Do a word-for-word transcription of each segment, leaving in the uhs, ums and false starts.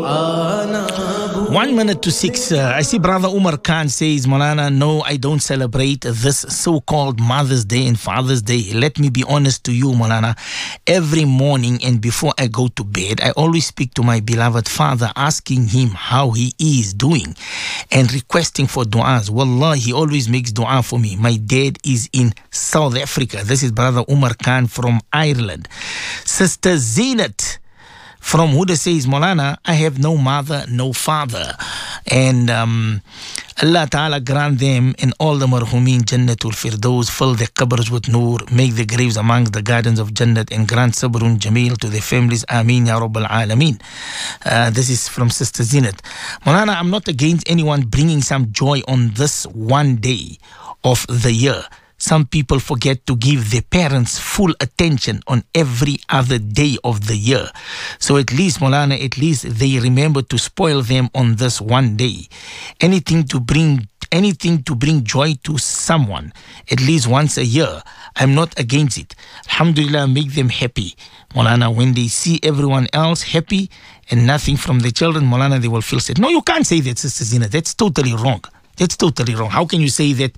One minute to six. Uh, I see Brother Umar Khan says, Maulana, no, I don't celebrate this so-called Mother's Day and Father's Day. Let me be honest to you, Maulana. Every morning and before I go to bed, I always speak to my beloved father, asking him how he is doing and requesting for du'as. Wallah, he always makes du'a for me. My dad is in South Africa. This is Brother Umar Khan from Ireland. Sister Zinat from Huda says, Maulana, I have no mother, no father. And um, Allah Ta'ala grant them and all the marhumin Jannatul Firdaus, fill their qabrs with noor, make the graves amongst the gardens of Jannat, and grant sabrun jameel to their families. Ameen Ya Rabbal Alameen. Uh, this is from Sister Zinat. Maulana, I'm not against anyone bringing some joy on this one day of the year. Some people forget to give their parents full attention on every other day of the year. So at least, Maulana, at least they remember to spoil them on this one day. Anything to bring anything to bring joy to someone, at least once a year, I'm not against it. Alhamdulillah, make them happy. Maulana, when they see everyone else happy and nothing from the children, Maulana, they will feel sad. No, you can't say that, Sister Zina. That's totally wrong. That's totally wrong. How can you say that?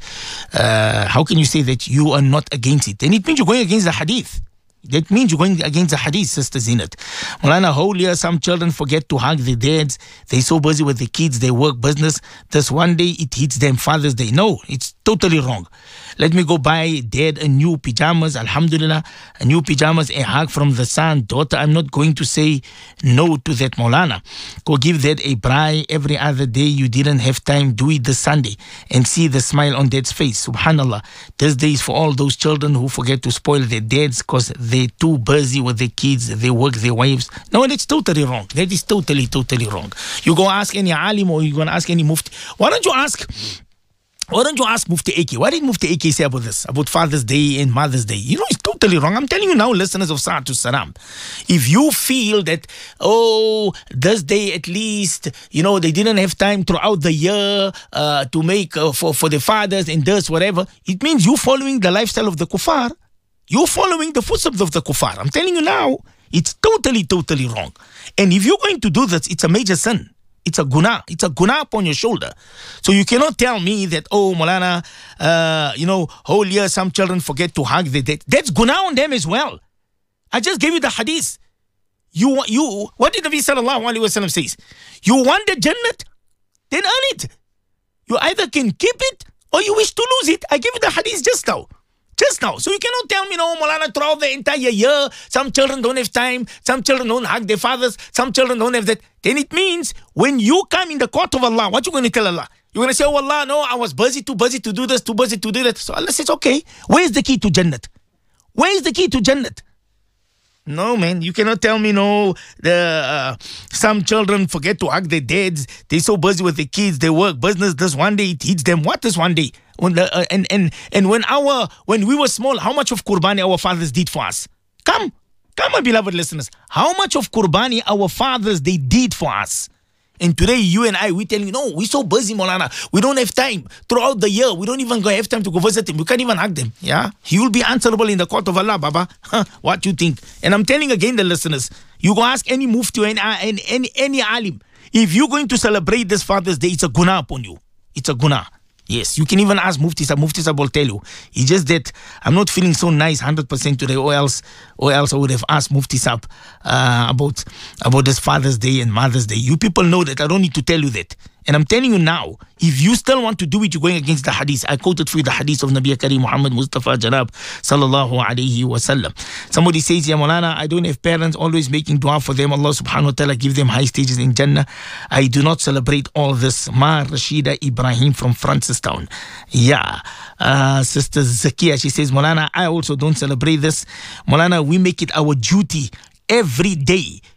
Uh, how can you say that you are not against it? And it means you're going against the hadith. That means you're going against the hadith, Sister Zinat. Maulana, whole year some children forget to hug their dads. They're so busy with the kids, they work business. This one day it hits them Father's Day. No, it's totally wrong. Let me go buy dad a new pajamas, alhamdulillah, a new pajamas, a hug from the son, daughter. I'm not going to say no to that, Maulana. Go give dad a braai every other day. You didn't have time, do it this Sunday and see the smile on dad's face. Subhanallah. This day is for all those children who forget to spoil their dads because they're too busy with their kids, they work their wives. No, that's totally wrong. That is totally, totally wrong. You go ask any alim or you go ask any mufti. Why don't you ask... Why don't you ask Mufti A K? What did Mufti A K say about this? About Father's Day and Mother's Day? You know, it's totally wrong. I'm telling you now, listeners of Sa'atul Salam. If you feel that, oh, this day at least, you know, they didn't have time throughout the year uh, to make uh, for, for the fathers and this, whatever, it means you following the lifestyle of the kuffar. You're following the footsteps of the kuffar. I'm telling you now, it's totally, totally wrong. And if you're going to do this, it's a major sin. It's a guna. It's a guna upon your shoulder. So you cannot tell me that, oh, Maulana, uh, you know, whole year some children forget to hug their dad. That's guna on them as well. I just gave you the hadith. You, you, what did Nabi sallallahu alaihi wasallam says? You want the Jannat? Then earn it. You either can keep it or you wish to lose it. I gave you the hadith just now. Just now. So you cannot tell me, no, Maulana, throughout the entire year, some children don't have time, some children don't hug their fathers, some children don't have that. Then it means when you come in the court of Allah, what you going to tell Allah? You're going to say, oh Allah, no, I was busy, too busy to do this, too busy to do that. So Allah says, okay, where's the key to Jannat? Where is the key to Jannat? No, man, you cannot tell me, no, the uh, some children forget to hug their dads. They're so busy with their kids, they work business. This one day it hits them. What is one day? When the, uh, and and and when our when we were small, how much of Qurbani our fathers did for us? Come, come, my beloved listeners. How much of Qurbani our fathers they did for us? And today, you and I, we tell you, no, we're so busy, Maulana. We don't have time. Throughout the year, we don't even go have time to go visit him. We can't even hug them. Yeah? He will be answerable in the court of Allah, Baba. What you think? And I'm telling again the listeners, you go ask any mufti or any, any, any, any alim. If you're going to celebrate this Father's Day, it's a guna upon you. It's a guna. Yes, you can even ask Mufti Sahib. Mufti Sahib will tell you. It's just that I'm not feeling so nice one hundred percent today, or else, or else I would have asked Mufti Sahib uh, about, about this Father's Day and Mother's Day. You people know that. I don't need to tell you that. And I'm telling you now, if you still want to do it, you're going against the hadith. I quoted for you the hadith of Nabi Kareem Muhammad Mustafa Janab sallallahu alayhi wa sallam. Somebody says, Ya Maulana, I don't have parents, always making dua for them. Allah subhanahu wa ta'ala give them high stages in Jannah. I do not celebrate all this. Ma Rashida Ibrahim from Francistown. Yeah. Uh, Sister Zakia, she says, Maulana, I also don't celebrate this. Maulana, we make it our duty every day